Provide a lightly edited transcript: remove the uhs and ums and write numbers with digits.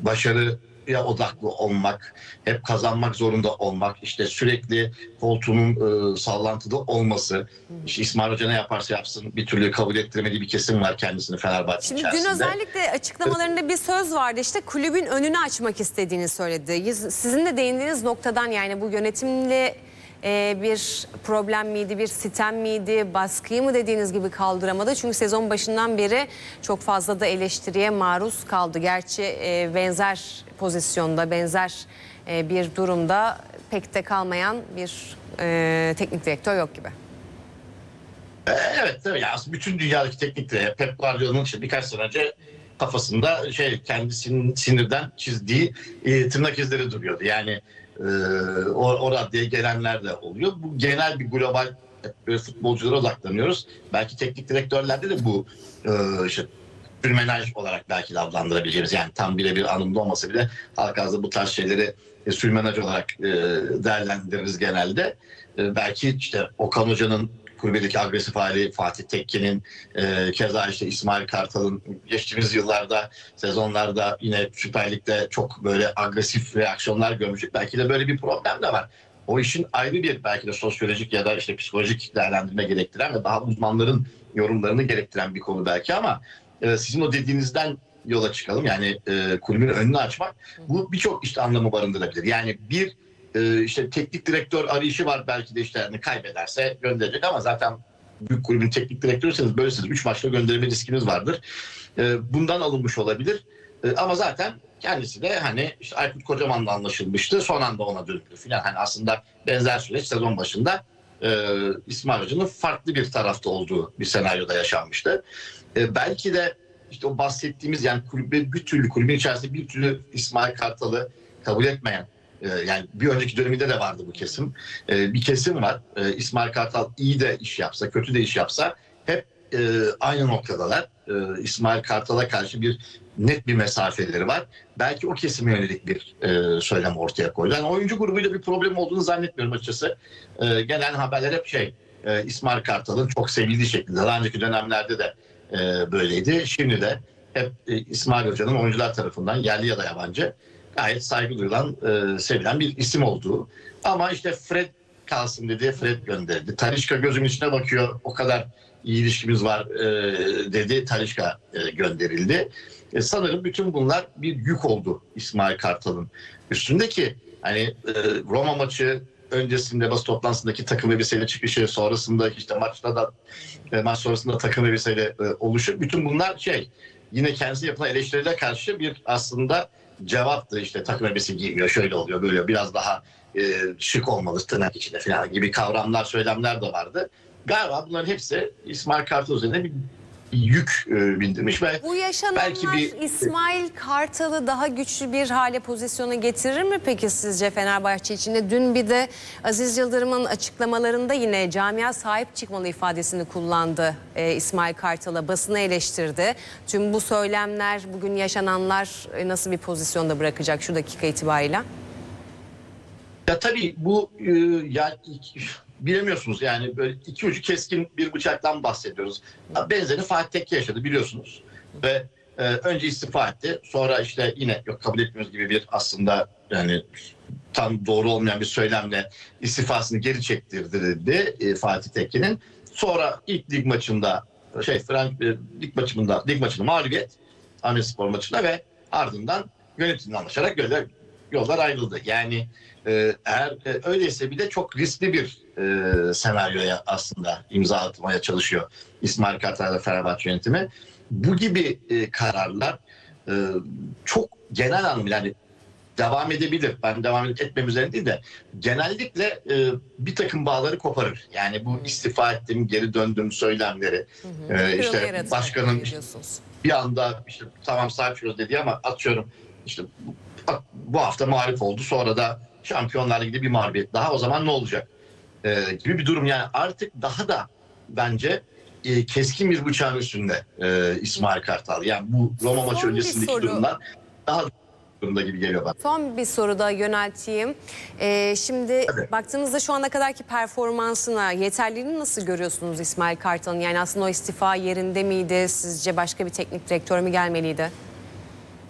başarıya odaklı olmak, hep kazanmak zorunda olmak, işte sürekli koltuğunun sallantıda olması, işte İsmail Hoca ne yaparsa yapsın bir türlü kabul ettiremediği bir kesim var kendisini Fenerbahçe Şimdi içerisinde. dün özellikle açıklamalarında bir söz vardı, işte kulübün önünü açmak istediğini söyledi. Sizin de değindiğiniz noktadan, yani bu yönetimle bir problem miydi, bir sitem miydi, baskıyı mı dediğiniz gibi kaldıramadı? Çünkü sezon başından beri çok fazla da eleştiriye maruz kaldı. Gerçi benzer pozisyonda, benzer bir durumda pek de kalmayan bir teknik direktör yok gibi. Evet, tabii ya, aslında bütün dünyadaki teknik direktör Pep Guardiola'nın işte birkaç sene önce kafasında kendisinin sinirden çizdiği tırnak izleri duruyordu. Yani o raddeye gelenler de oluyor. Bu genel bir global, böyle futbolculara odaklanıyoruz. Belki teknik direktörlerde de bu işte sürmenaj olarak belki de adlandırabileceğimiz, yani tam birebir anlamda olmasa bile halk ağzında bu tarz şeyleri sürmenaj olarak değerlendiririz genelde. Belki işte Okan Hoca'nın kulübedeki agresif hali, Fatih Tekke'nin, keza işte İsmail Kartal'ın geçtiğimiz yıllarda, sezonlarda yine Süper Lig'de çok böyle agresif reaksiyonlar görmüştük. Belki de böyle bir problem de var. O işin ayrı bir belki de sosyolojik ya da işte psikolojik değerlendirme gerektiren ve daha uzmanların yorumlarını gerektiren bir konu belki, ama sizin o dediğinizden yola çıkalım. Yani kulübün önünü açmak, bu birçok işte anlamı barındırabilir. Yani bir işte teknik direktör arayışı var, belki de işte yani kaybederse gönderecek, ama zaten büyük kulübün teknik direktörüyseniz böylesiniz. 3 maçta gönderme riskiniz vardır. Bundan alınmış olabilir. Ama zaten kendisi de hani işte Aykut Kocaman'la anlaşılmıştı. Son anda ona döndü filan. Hani aslında benzer süreç sezon başında İsmail Hoca'nın farklı bir tarafta olduğu bir senaryoda yaşanmıştı. Belki de işte o bahsettiğimiz, yani kulübün içerisinde bir türlü İsmail Kartal'ı kabul etmeyen, yani bir önceki döneminde de vardı bu kesim. Bir kesim var. İsmail Kartal iyi de iş yapsa, kötü de iş yapsa hep aynı noktadalar. İsmail Kartal'a karşı net bir mesafeleri var. Belki o kesime yönelik bir söylem ortaya koydu. Yani oyuncu grubuyla bir problem olduğunu zannetmiyorum açıkçası. Gelen haberler hep İsmail Kartal'ın çok sevildiği şekilde. Daha önceki dönemlerde de böyleydi. Şimdi de hep İsmail Hoca'nın oyuncular tarafından, yerli ya da yabancı, gayet saygı duyulan, sevilen bir isim olduğu. Ama işte Fred kalsın dedi, Fred gönderdi. Talisca gözümün içine bakıyor, o kadar iyi ilişkimiz var dedi, Talisca gönderildi. Sanırım bütün bunlar bir yük oldu İsmail Kartal'ın üstündeki. Hani Roma maçı öncesinde basın toplantısındaki takım elbiseyle çıkışı, sonrasında işte maç sonrasında takım elbiseyle oluşu, bütün bunlar yine kendisine yapılan eleştirilere karşı bir aslında cevaptı. İşte takım elbise giymiyor, şöyle oluyor, böyle, biraz daha şık olmalı tırnak içinde falan gibi kavramlar, söylemler de vardı. Galiba bunların hepsi İsmail Kartal üzerine bir yük bindirmiş ve bu yaşananlar belki İsmail Kartal'ı daha güçlü bir hale, pozisyona getirir mi peki sizce Fenerbahçe içinde? Dün bir de Aziz Yıldırım'ın açıklamalarında yine camia sahip çıkmalı ifadesini kullandı İsmail Kartal'a, basını eleştirdi. Tüm bu söylemler, bugün yaşananlar nasıl bir pozisyonda bırakacak şu dakika itibariyle? Ya tabii bu bilemiyorsunuz, yani böyle iki ucu keskin bir bıçaktan bahsediyoruz. Benzerini Fatih Tekke yaşadı, biliyorsunuz. Ve önce istifa etti. Sonra işte yine yok kabul etmiyoruz gibi bir, aslında yani tam doğru olmayan bir söylemle istifasını geri çektirdi Fatih Tekke'nin. Sonra ilk lig maçında lig maçında mağlubiyet, Ahmetspor maçında, ve ardından yönetimle anlaşarak yollar ayrıldı. Yani eğer öyleyse bile çok riskli bir senaryoya aslında imza atmaya çalışıyor İsmail Kartal ve Fenerbahçe yönetimi. Bu gibi kararlar çok genel anlamda, yani devam edebilir. Ben devam etmem üzerine değil de genellikle bir takım bağları koparır. Yani bu istifa ettim, geri döndüm söylemleri. İşte başkanın bir anda işte tamam sahip çıkıyoruz dedi, ama atıyorum işte bu hafta mağlup oldu, sonra da Şampiyonlar Ligi'de bir mağlubiyet daha, o zaman ne olacak gibi bir durum. Yani artık daha da bence keskin bir bıçağın üstünde İsmail Kartal. Yani bu Roma maçı öncesindeki durumdan daha durumda gibi geliyor bana. Son bir soru da yönelteyim. Şimdi baktığınızda şu ana kadarki performansına, yeterliliğini nasıl görüyorsunuz İsmail Kartal'ın? Yani aslında o istifa yerinde miydi? Sizce başka bir teknik direktör mü gelmeliydi?